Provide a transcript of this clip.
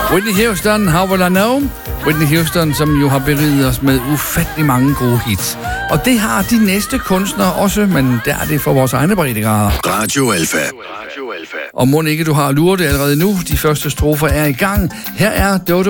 Whitney Houston, How Will I Know? Whitney Houston, som jo har beriget os med ufattelig mange gode hits. Og det har de næste kunstnere også, men der er det for vores egne breddegrader. Radio Alpha. Og må ikke du har luret det allerede nu. De første strofer er i gang. Her er Dodo